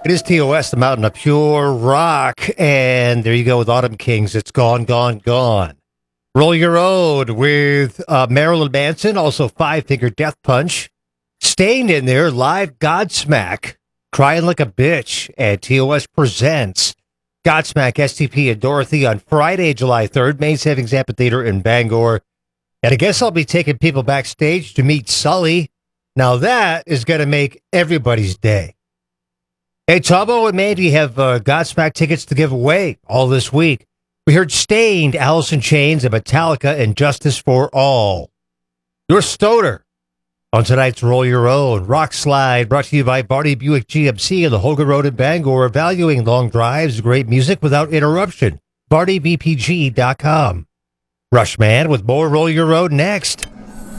It is TOS, the Mountain of Pure Rock. And there you go with Autumn Kings. It's Gone, Gone, Gone. Roll Your Own with Marilyn Manson, also Five Finger Death Punch. Staying in there, live Godsmack, Crying Like a Bitch. And TOS presents Godsmack, STP, and Dorothy on Friday, July 3rd, Main Savings Amphitheater in Bangor. And I guess I'll be taking people backstage to meet Sully. Now that is going to make everybody's day. Hey, Tobo and Mandy have Godsmack tickets to give away all this week. We heard Stained, Alice in Chains, and Metallica, and Justice for All. Your Stoner on tonight's Roll Your Own. Rock Slide, brought to you by Barney Buick GMC and the Hogan Road in Bangor, valuing long drives, great music without interruption. BarneyBPG.com. Rushman with more Roll Your Own next.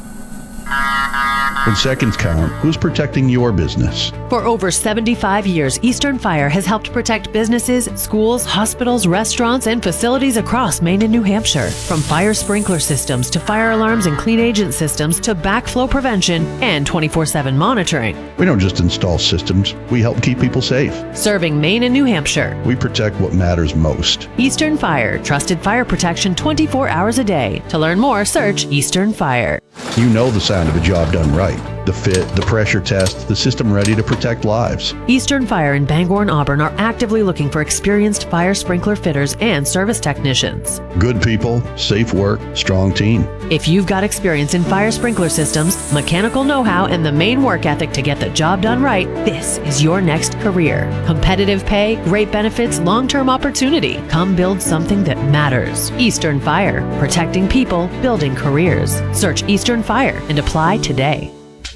When seconds count, who's protecting your business? For over 75 years, Eastern Fire has helped protect businesses, schools, hospitals, restaurants, and facilities across Maine and New Hampshire. From fire sprinkler systems to fire alarms and clean agent systems to backflow prevention and 24/7 monitoring. We don't just install systems, we help keep people safe. Serving Maine and New Hampshire. We protect what matters most. Eastern Fire, trusted fire protection 24 hours a day. To learn more, search Eastern Fire. You know the sound of a job done right. The fit, the pressure test, the system ready to protect lives. Eastern Fire in Bangor and Auburn are actively looking for experienced fire sprinkler fitters and service technicians. Good people, safe work, strong team. If you've got experience in fire sprinkler systems, mechanical know-how, and the main work ethic to get the job done right, this is your next career. Competitive pay, great benefits, long-term opportunity. Come build something that matters. Eastern Fire, protecting people, building careers. Search Eastern Fire and apply today.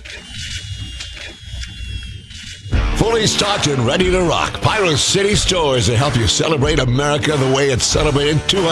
Fully stocked and ready to rock. Pyro City Stores to help you celebrate America the way it's celebrated 200